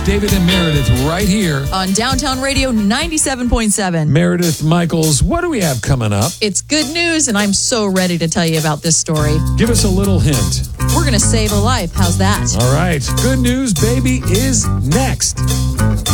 David and Meredith, right here on Downtown Radio 97.7. Meredith Michaels, what do we have coming up? It's good news, and I'm so ready to tell you about this story. Give us a little hint. We're going to save a life. How's that? All right. Good news, baby, is next.